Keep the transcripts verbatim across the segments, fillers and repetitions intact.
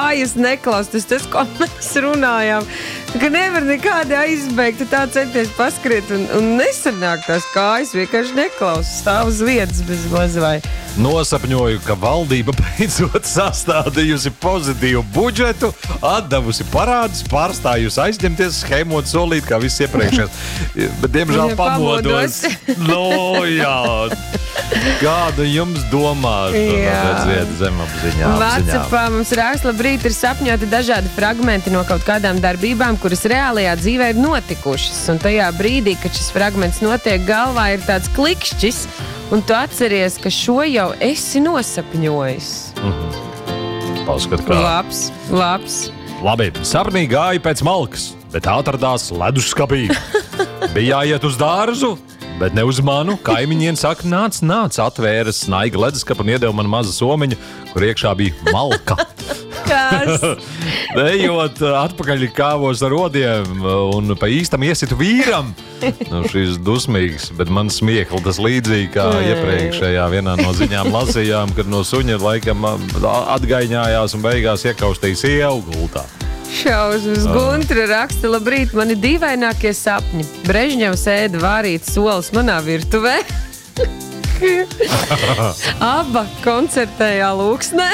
kājas neklausties, tas, ko mēs runājām. Ka nevar nekādi aizbēgt, tā centies paskriet un, un nesanāk tās kājas, vienkārši neklausas, stāv uz vietas bez mazvai. Nosapņoju, ka valdība beidzot sastādījusi pozitīvu budžetu, atdevusi parādus, pārstājusi aizņemties, schēmot solīt, kā viss iepriekšējais. Bet, diemžēl, pamodos. No, jā. Kāda jums domāšana? Redziet, zemapziņā. WhatsAppā mums raksta, labrīt, ir sapņoti dažādi fragmenti no kaut kādām darbībām, kuras reālajā dzīvē ir notikušas. Un tajā brīdī, kad šis fragments notiek, galvā ir tāds klikšķis, un tu atceries, ka šo jau esi nosapņojis. Mm-hmm. Paskat, kā. Labs, labs. Labi, sapnī gāja pēc malkas, bet atradās leduskapī. Bija jāiet uz dārzu, bet ne uz manu. Kaimiņiem saka, nāc, nāc, atvēra snaiga leduskapa un iedeva man mazu somiņu, kur iekšā bija malka. Kas? Ejot atpakaļ kāvos ar rodiem un pa īstam iesitu vīram. Nu, šis dusmīgs, bet man smiekli tas līdzīgi, kā iepriekšējā vienā no ziņām lasījām, kad no suņa laikam atgaiņājās un beigās iekaustīs ievu gultā. Šausmas. Guntra raksta, labrīt, mani dīvainākie sapņi. Brežņevs ēda vārīt solis manā virtuvē. Aba koncertējā Lūksnē.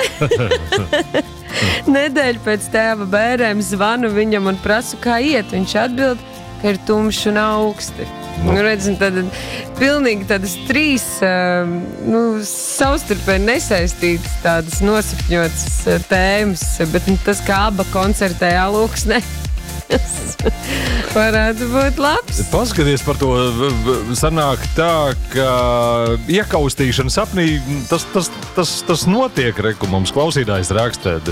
Nedēļu pēc tēva bērēm zvanu viņam un prasu, kā iet. Viņš atbild, ka ir tumši un augsti. Nu, redzam, tad pilnīgi tādas trīs uh, nu, savstarpēji nesaistītas tādas nosapņotas uh, tēmas, bet nu, tas, kā aba koncertējā Lūksnē, varētu būt labs. Paskaties par to, sanāk tā, ka iekaustīšana sapnī, tas, tas, tas, tas notiek, reku mums klausītājs rakstēd.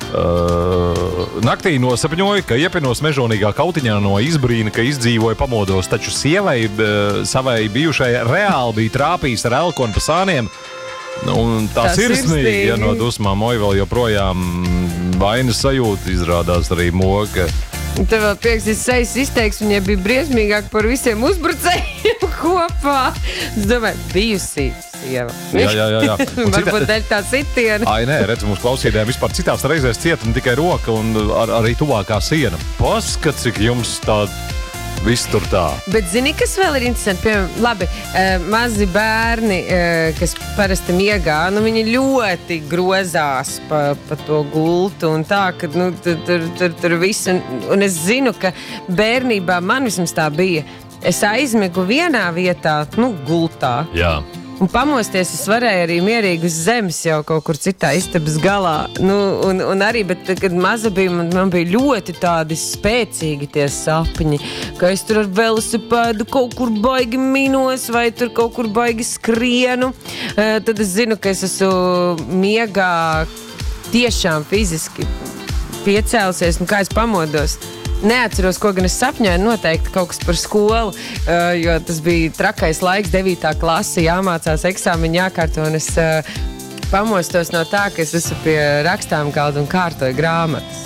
Uh, naktī nosapņoja, ka iepinos mežonīgā kautiņā no izbrīna, ka izdzīvoja pamodos, taču sievai uh, savai bijušai reāli bija trāpījis ar elkonu pa sāniem. Un tā, tā sirsnīgi, ja no dusmām moja vēl joprojām vainas sajūta izrādās arī moka. Tev vēl piekstīs sejas izteiks, viņai bija briesmīgāk par visiem uzbrucējiem kopā. Es domāju, bijusī sieva. Jā, jā, jā. jā. Varbūt dēļ tā sitiena. Ai, nē, redz, mums klausītājiem vispār citās reizēs cieta ne tikai roka un ar, arī tuvākā siena. Paskat, cik jums tā viss tur tā. Bet zini, kas vēl ir interesanti? Piemēram, labi, uh, mazi bērni, uh, kas parasti miegā, nu viņi ļoti grozās pa, pa to gultu un tā, ka nu, tur, tur, tur, tur viss. Un, un es zinu, ka bērnībā man vismaz tā bija. Es aizmigu vienā vietā, nu, gultā. Jā. Un pamosties es varēju arī mierīgi uz zemes jau kaut kur citā istabas galā. Nu, un, un arī, bet, kad maza bija, man, man bija ļoti tādi spēcīgi tie sapņi, ka es tur ar velosipēdu kaut kur baigi minos vai tur kaut kur baigi skrienu. Uh, tad es zinu, ka es esmu miegā tiešām fiziski piecēlusies, un kā es pamodos. Neatceros, ko gan es sapņoju, noteikti kaut kas par skolu, uh, jo tas bija trakais laiks, devītā klase, jāmācās eksāmiņu jākārto, un es uh, pamostos no tā, ka es esmu pie rakstām galda un kārtoju grāmatas.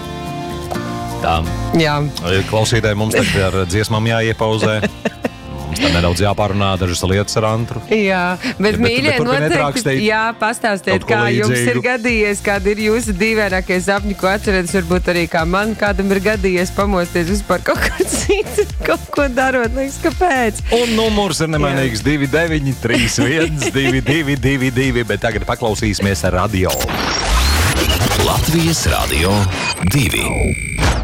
Tā. Jā. Klausītāji, mums tagad ar dziesmām jāiepauzē. Mums tā nedaudz jāpārunā dažas lietas ar Antru. Jā, bet, bet mīļie, noteikti, jā, pastāstiet, kā jums ir gadījies, kādi ir jūsu dīvainākie sapņi, ko atceraties, varbūt arī kā man kādam ir gadījies pamosties vispār kaut ko citu, kaut ko darot, liekas, kāpēc. Un numurs ir nemainīgs divi deviņi trīs viens divi divi divi divi, bet tagad paklausīsimies radio. Latvijas Radio divi.